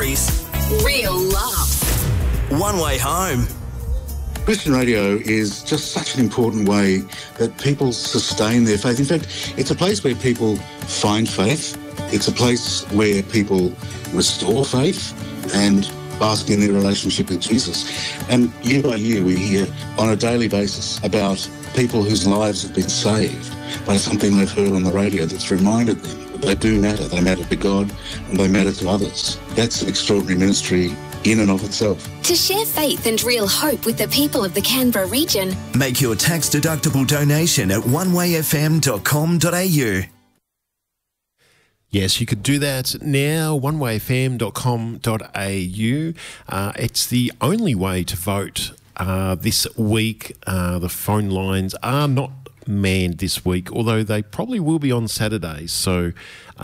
stories, real laughs. One Way Home. Christian radio is just such an important way that people sustain their faith. In fact, it's a place where people find faith. It's a place where people restore faith and bask in their relationship with Jesus. And year by year, we hear on a daily basis about people whose lives have been saved by something they've heard on the radio that's reminded them that they do matter. They matter to God and they matter to others. That's an extraordinary ministry in and of itself. To share faith and real hope with the people of the Canberra region, make your tax-deductible donation at onewayfm.com.au. Yes, you could do that now, onewayfm.com.au. It's the only way to vote this week. The phone lines are not manned this week, although they probably will be on Saturdays. So,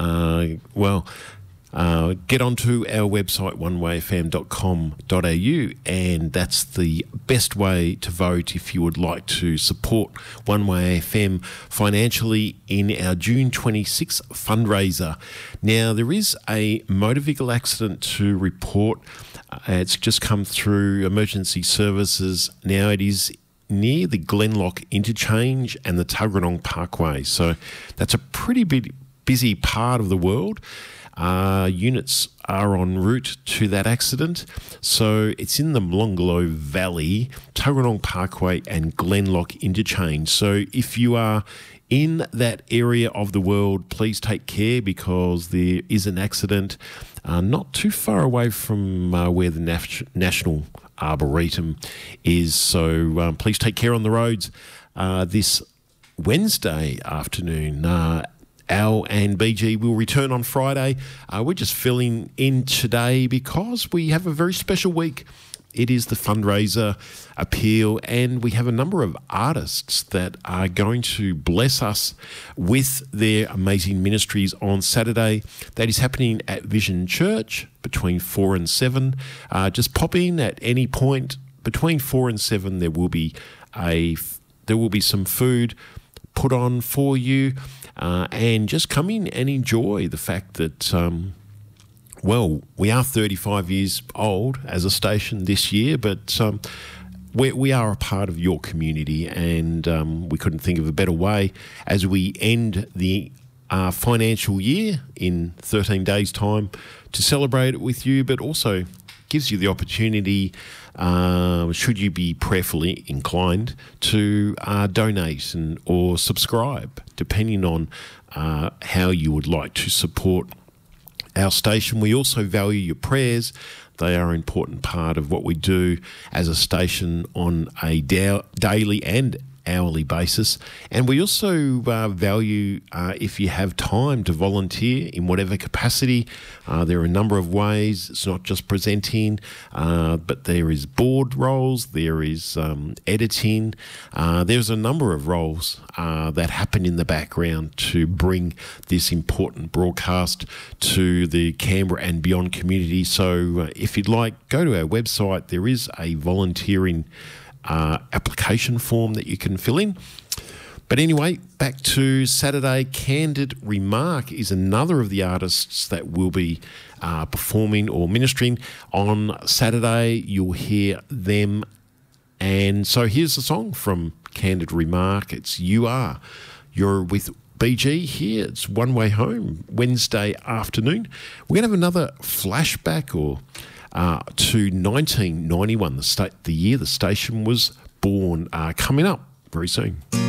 get onto our website, onewayfm.com.au, and that's the best way to vote if you would like to support One Way FM financially in our June 26th fundraiser. Now, there is a motor vehicle accident to report. It's just come through emergency services. Now it is near the Glenlock interchange and the Tuggeranong Parkway. So that's a pretty busy part of the world. Units are en route to that accident. So it's in the Molonglo Valley, Tuggeranong Parkway and Glenlock interchange. So if you are in that area of the world, please take care because there is an accident not too far away from where the National Arboretum is. So please take care on the roads this Wednesday afternoon. Al and BG will return on Friday. We're just filling in today because we have a very special week. It is the fundraiser appeal, and we have a number of artists that are going to bless us with their amazing ministries on Saturday. That is happening at Vision Church between 4 and 7. Just pop in at any point between 4 and 7. There will be some food put on for you. And just come in and enjoy the fact that, we are 35 years old as a station this year, but we are a part of your community, and we couldn't think of a better way as we end the financial year in 13 days' time to celebrate it with you, but also gives you the opportunity, should you be prayerfully inclined, to donate or subscribe, depending on how you would like to support our station. We also value your prayers. They are an important part of what we do as a station on a daily and hourly basis. And we also value if you have time to volunteer in whatever capacity. There are a number of ways. It's not just presenting, but there is board roles, there is editing. There's a number of roles that happen in the background to bring this important broadcast to the Canberra and beyond community. So if you'd like, go to our website. There is a volunteering application form that you can fill in. But anyway, back to Saturday. Candid Remark is another of the artists that will be performing or ministering on Saturday. You'll hear them. And so here's the song from Candid Remark. It's You Are. You're with BG here. It's One Way Home, Wednesday afternoon. We're going to have another flashback to 1991, the year the station was born, coming up very soon.